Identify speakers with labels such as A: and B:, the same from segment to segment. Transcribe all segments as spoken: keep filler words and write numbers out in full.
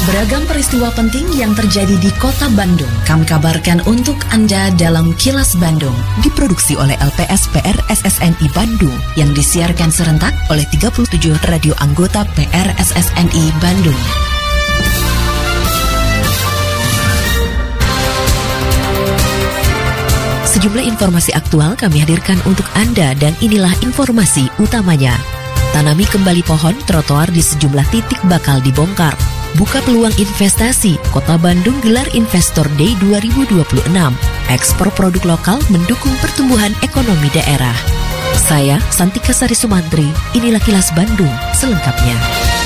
A: Beragam peristiwa penting yang terjadi di Kota Bandung kami kabarkan untuk Anda dalam Kilas Bandung. Diproduksi oleh L P S P R S S N I Bandung yang disiarkan serentak oleh tiga puluh tujuh radio anggota P R S S N I Bandung. Sejumlah informasi aktual kami hadirkan untuk Anda dan inilah informasi utamanya. Tanami kembali pohon, trotoar di sejumlah titik bakal dibongkar. Buka peluang investasi, Kota Bandung gelar Investor Day dua ribu dua puluh enam. Ekspor produk lokal mendukung pertumbuhan ekonomi daerah. Saya, Santika Sari Sumantri, inilah Kilas Bandung selengkapnya.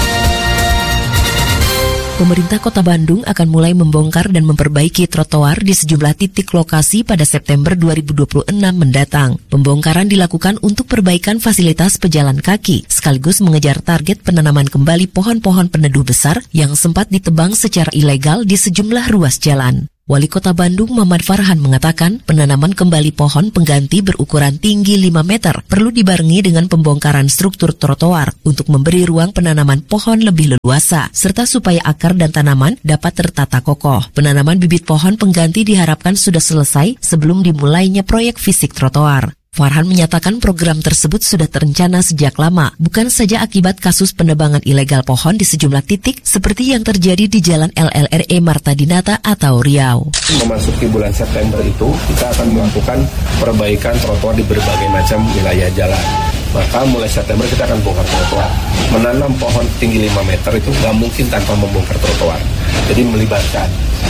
A: Pemerintah Kota Bandung akan mulai membongkar dan memperbaiki trotoar di sejumlah titik lokasi pada September dua ribu dua puluh enam mendatang. Pembongkaran dilakukan untuk perbaikan fasilitas pejalan kaki, sekaligus mengejar target penanaman kembali pohon-pohon peneduh besar yang sempat ditebang secara ilegal di sejumlah ruas jalan. Wali Kota Bandung Muhammad Farhan mengatakan penanaman kembali pohon pengganti berukuran tinggi lima meter perlu dibarengi dengan pembongkaran struktur trotoar untuk memberi ruang penanaman pohon lebih leluasa, serta supaya akar dan tanaman dapat tertata kokoh. Penanaman bibit pohon pengganti diharapkan sudah selesai sebelum dimulainya proyek fisik trotoar. Farhan menyatakan program tersebut sudah terencana sejak lama, bukan saja akibat kasus penebangan ilegal pohon di sejumlah titik seperti yang terjadi di Jalan L L R E Marta Dinata atau Riau.
B: Memasuki bulan September itu, kita akan melakukan perbaikan trotoar di berbagai macam wilayah jalan. Maka mulai September kita akan bongkar trotoar. Menanam pohon tinggi lima meter itu nggak mungkin tanpa membongkar trotoar. Jadi melibatkan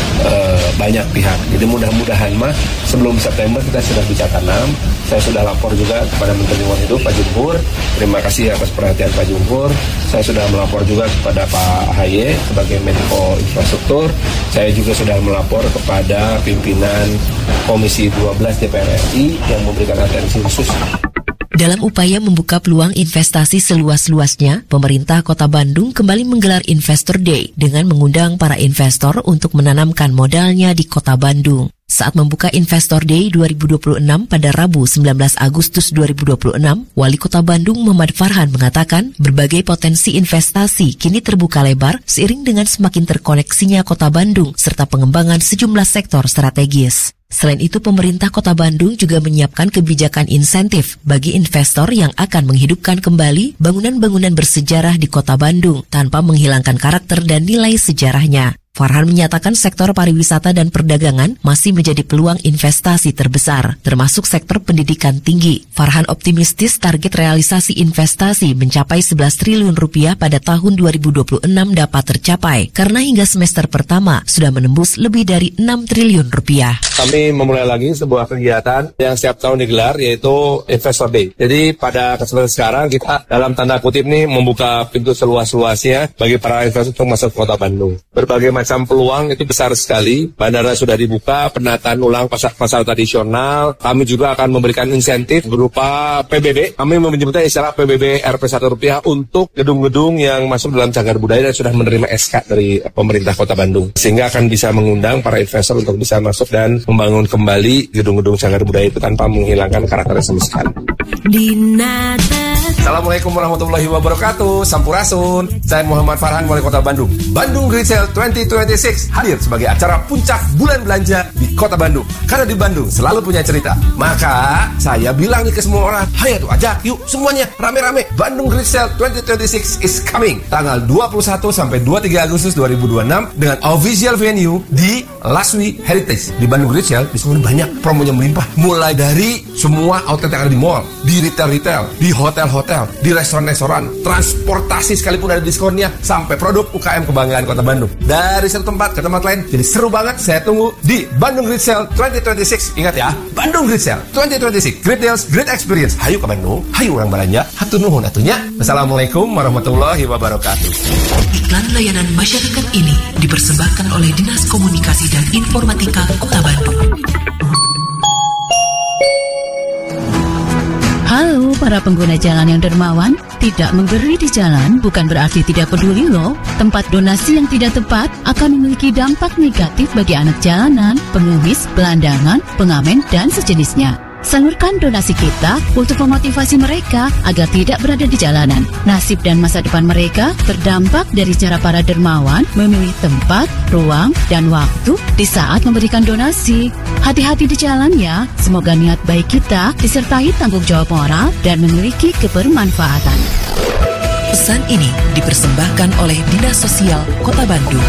B: uh, banyak pihak. Jadi mudah-mudahan mah sebelum September kita sudah bisa tanam. Saya sudah lapor juga kepada Menteri Lingkungan Hidup Pak Jumpur. Terima kasih atas perhatian Pak Jumpur. Saya sudah melapor juga kepada Pak A H Y sebagai Menko Infrastruktur. Saya juga sudah melapor kepada pimpinan Komisi dua belas D P R R I yang memberikan atensi khusus.
A: Dalam upaya membuka peluang investasi seluas-luasnya, pemerintah Kota Bandung kembali menggelar Investor Day dengan mengundang para investor untuk menanamkan modalnya di Kota Bandung. Saat membuka Investor Day dua ribu dua puluh enam pada Rabu sembilan belas Agustus dua ribu dua puluh enam, Wali Kota Bandung Muhammad Farhan mengatakan berbagai potensi investasi kini terbuka lebar seiring dengan semakin terkoneksinya Kota Bandung serta pengembangan sejumlah sektor strategis. Selain itu, pemerintah Kota Bandung juga menyiapkan kebijakan insentif bagi investor yang akan menghidupkan kembali bangunan-bangunan bersejarah di Kota Bandung tanpa menghilangkan karakter dan nilai sejarahnya. Farhan menyatakan sektor pariwisata dan perdagangan masih menjadi peluang investasi terbesar, termasuk sektor pendidikan tinggi. Farhan optimistis target realisasi investasi mencapai sebelas triliun rupiah pada tahun dua ribu dua puluh enam dapat tercapai, karena hingga semester pertama sudah menembus lebih dari enam triliun rupiah.
B: Kami memulai lagi sebuah kegiatan yang setiap tahun digelar, yaitu Investor Day. Jadi pada kesempatan sekarang kita dalam tanda kutip nih membuka pintu seluas-luasnya bagi para investor untuk masuk Kota Bandung. Berbagai macam peluang itu besar sekali. Bandara sudah dibuka, penataan ulang pasar-pasar tradisional. Kami juga akan memberikan insentif berupa P B B. Kami menyebutnya istilah P B B R P satu rupiah untuk gedung-gedung yang masuk dalam cagar budaya dan sudah menerima S K dari pemerintah Kota Bandung. Sehingga akan bisa mengundang para investor untuk bisa masuk dan membangun kembali gedung-gedung cagar budaya itu tanpa menghilangkan karakternya sama sekali. Assalamualaikum warahmatullahi wabarakatuh. Sampurasun. Saya Muhammad Farhan, Wali Kota Bandung. Bandung Great Sale dua ribu dua puluh enam hadir sebagai acara puncak bulan belanja di Kota Bandung. Karena di Bandung selalu punya cerita. Maka saya bilang nih ke semua orang, hayo tuh ajak yuk semuanya rame-rame. Bandung Great Sale dua ribu dua puluh enam is coming. Tanggal dua puluh satu sampai dua puluh tiga Agustus dua ribu dua puluh enam dengan official venue di Laswi Heritage. Di Bandung Great Sale diskon banyak, promonya melimpah. Mulai dari semua outlet yang ada di mall, di retail-retail, di hotel-hotel, di restoran-restoran, transportasi sekalipun ada diskonnya, sampai produk U K M kebanggaan Kota Bandung. Dari satu tempat ke tempat lain, jadi seru banget. Saya tunggu di Bandung Great Sale dua ribu dua puluh enam. Ingat ya, Bandung Great Sale dua ribu dua puluh enam. Great deals, great experience. Hayu ke Bandung, hayu orang belanja. Hatur nuhun atunya. Wassalamualaikum warahmatullahi wabarakatuh.
A: Iklan layanan masyarakat ini dipersembahkan oleh Dinas Komunikasi dan Informatika Kota Bandung.
C: Halo para pengguna jalan yang dermawan, tidak memberi di jalan bukan berarti tidak peduli loh. Tempat donasi yang tidak tepat akan memiliki dampak negatif bagi anak jalanan, pengemis, gelandangan, pengamen, dan sejenisnya. Salurkan donasi kita untuk memotivasi mereka agar tidak berada di jalanan. Nasib dan masa depan mereka berdampak dari cara para dermawan memilih tempat, ruang, dan waktu di saat memberikan donasi. Hati-hati di jalan ya. Semoga niat baik kita disertai tanggung jawab moral dan memiliki kebermanfaatan.
A: Pesan ini dipersembahkan oleh Dinas Sosial Kota Bandung.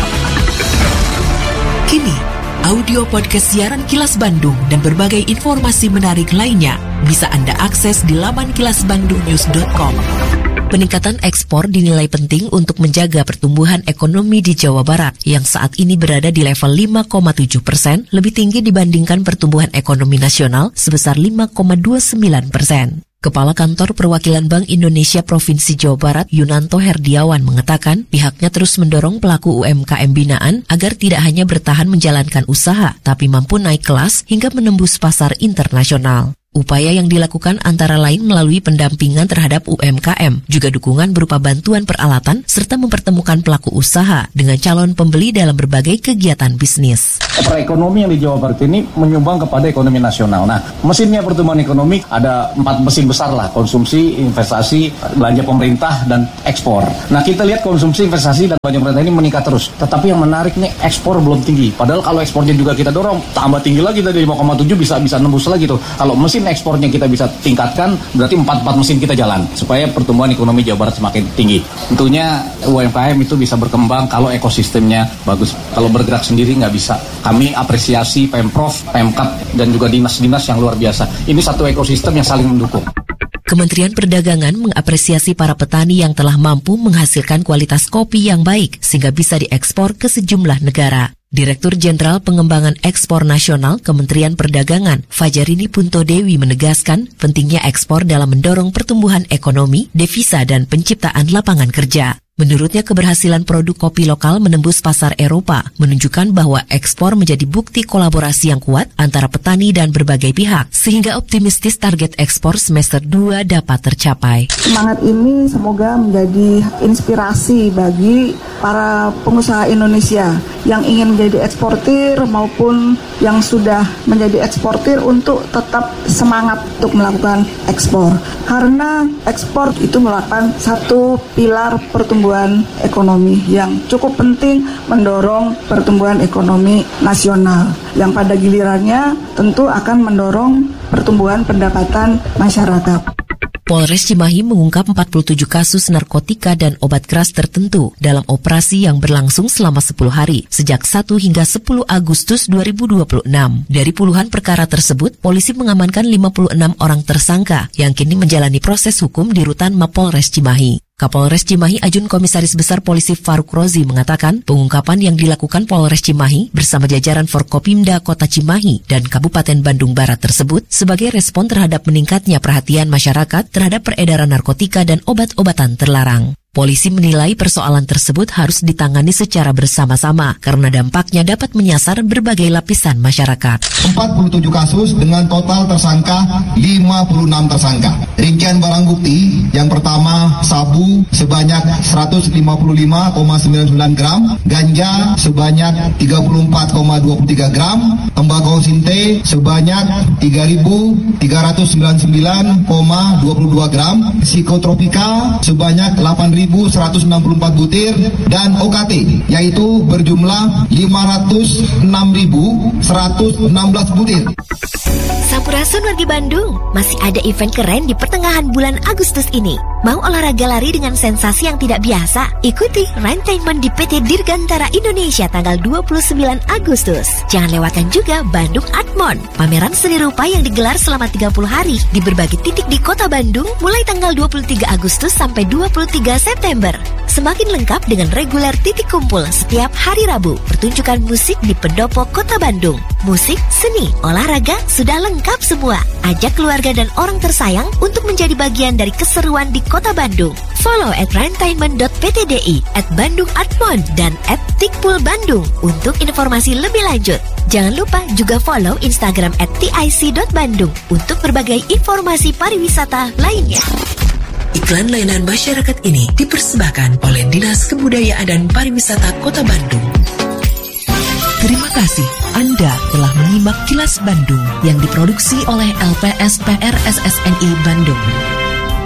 A: Kini, audio podcast siaran Kilas Bandung dan berbagai informasi menarik lainnya bisa Anda akses di laman kilas bandung news dot com. Peningkatan ekspor dinilai penting untuk menjaga pertumbuhan ekonomi di Jawa Barat yang saat ini berada di level lima koma tujuh persen, lebih tinggi dibandingkan pertumbuhan ekonomi nasional sebesar lima koma dua sembilan persen. Kepala Kantor Perwakilan Bank Indonesia Provinsi Jawa Barat, Yunanto Herdiawan, mengatakan pihaknya terus mendorong pelaku U M K M binaan agar tidak hanya bertahan menjalankan usaha, tapi mampu naik kelas hingga menembus pasar internasional. Upaya yang dilakukan antara lain melalui pendampingan terhadap U M K M, juga dukungan berupa bantuan peralatan, serta mempertemukan pelaku usaha dengan calon pembeli dalam berbagai kegiatan bisnis.
D: Perekonomian di Jawa Barat ini menyumbang kepada ekonomi nasional. Nah, mesinnya pertumbuhan ekonomi ada empat mesin besar lah, konsumsi, investasi, belanja pemerintah, dan ekspor. Nah, kita lihat konsumsi, investasi, dan belanja pemerintah ini meningkat terus. Tetapi yang menarik nih, ekspor belum tinggi. Padahal kalau ekspornya juga kita dorong, tambah tinggi lagi dari lima koma tujuh bisa bisa nembus lagi tuh. Kalau mesin ekspornya kita bisa tingkatkan, berarti empat empat mesin kita jalan supaya pertumbuhan ekonomi Jawa Barat semakin tinggi. Tentunya U M K M itu bisa berkembang kalau ekosistemnya bagus. Kalau bergerak sendiri nggak bisa. Kami apresiasi Pemprov, Pemkab, dan juga dinas-dinas yang luar biasa. Ini satu ekosistem yang saling mendukung.
A: Kementerian Perdagangan mengapresiasi para petani yang telah mampu menghasilkan kualitas kopi yang baik sehingga bisa diekspor ke sejumlah negara. Direktur Jenderal Pengembangan Ekspor Nasional Kementerian Perdagangan, Fajarini Punto Dewi, menegaskan pentingnya ekspor dalam mendorong pertumbuhan ekonomi, devisa, dan penciptaan lapangan kerja. Menurutnya, keberhasilan produk kopi lokal menembus pasar Eropa menunjukkan bahwa ekspor menjadi bukti kolaborasi yang kuat antara petani dan berbagai pihak, sehingga optimistis target ekspor semester dua dapat tercapai.
E: Semangat ini semoga menjadi inspirasi bagi para pengusaha Indonesia yang ingin menjadi eksportir maupun yang sudah menjadi eksportir untuk tetap semangat untuk melakukan ekspor. Karena ekspor itu merupakan satu pilar pertumbuhan ekonomi yang cukup penting mendorong pertumbuhan ekonomi nasional yang pada gilirannya tentu akan mendorong pertumbuhan pendapatan masyarakat.
A: Polres Cimahi mengungkap empat puluh tujuh kasus narkotika dan obat keras tertentu dalam operasi yang berlangsung selama sepuluh hari, sejak satu hingga sepuluh Agustus dua ribu dua puluh enam. Dari puluhan perkara tersebut, polisi mengamankan lima puluh enam orang tersangka yang kini menjalani proses hukum di Rutan Mapolres Cimahi. Kapolres Cimahi Ajun Komisaris Besar Polisi Faruk Rozi mengatakan pengungkapan yang dilakukan Polres Cimahi bersama jajaran Forkopimda Kota Cimahi dan Kabupaten Bandung Barat tersebut sebagai respon terhadap meningkatnya perhatian masyarakat terhadap peredaran narkotika dan obat-obatan terlarang. Polisi menilai persoalan tersebut harus ditangani secara bersama-sama karena dampaknya dapat menyasar berbagai lapisan masyarakat.
F: empat puluh tujuh kasus dengan total tersangka lima puluh enam tersangka. Rincian barang bukti yang pertama sabu sebanyak seratus lima puluh lima koma sembilan sembilan gram, ganja sebanyak tiga puluh empat koma dua puluh tiga gram, tembakau sinte sebanyak tiga ribu tiga ratus sembilan puluh sembilan koma dua puluh dua gram, psikotropika sebanyak delapan ribu seratus enam puluh empat butir, dan O K T yaitu berjumlah lima ratus enam ribu seratus enam belas butir.
G: Sampurasun wargi Bandung, masih ada event keren di pertengahan bulan Agustus ini. Mau olahraga lari dengan sensasi yang tidak biasa? Ikuti Raintainment di P T Dirgantara Indonesia tanggal dua puluh sembilan Agustus. Jangan lewatkan juga Bandung Artmon, pameran seni rupa yang digelar selama tiga puluh hari di berbagai titik di kota Bandung mulai tanggal dua puluh tiga Agustus sampai dua puluh tiga September. Semakin lengkap dengan reguler titik kumpul setiap hari Rabu. Pertunjukan musik di pendopo kota Bandung. Musik, seni, olahraga sudah lengkap semua. Ajak keluarga dan orang tersayang untuk menjadi bagian dari keseruan di kota Bandung. Follow at raintainment dot p t d i, at Bandung Artmon, dan at Tikpul Bandung untuk informasi lebih lanjut. Jangan lupa juga follow Instagram at t i c dot bandung untuk berbagai informasi pariwisata lainnya.
A: Iklan layanan masyarakat ini dipersembahkan oleh Dinas Kebudayaan dan Pariwisata Kota Bandung. Terima kasih Anda telah menyimak Kilas Bandung yang diproduksi oleh L P S P R S S N I Bandung.